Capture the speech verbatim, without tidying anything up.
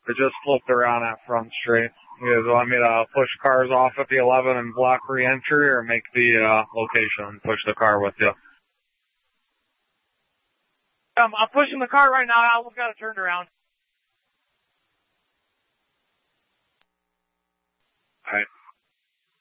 It just flipped around at Front Street. You guys want me to push cars off at the eleven and block re-entry, or make the uh, location and push the car with you? Um, I'm pushing the car right now. I almost got it turned around.